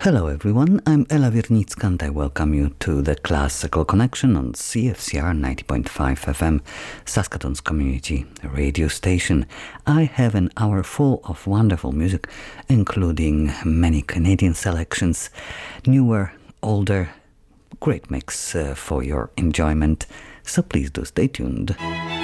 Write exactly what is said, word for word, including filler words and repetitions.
Hello everyone, I'm Ela Wiernicka and I welcome you to the Classical Connection on C F C R ninety point five F M, Saskatoon's community radio station. I have an hour full of wonderful music, including many Canadian selections, newer, older, great mix uh, for your enjoyment, so please do stay tuned.